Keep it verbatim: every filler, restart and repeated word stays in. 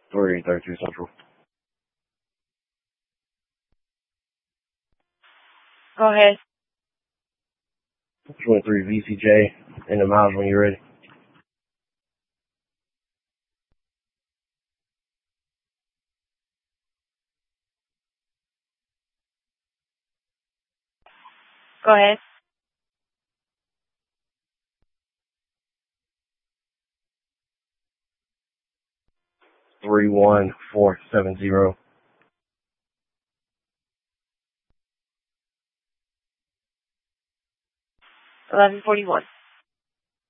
three thirty-two Central. Go ahead. twenty-three V C J in the miles when you're ready. Go ahead. three one four seven zero. eleven forty-one.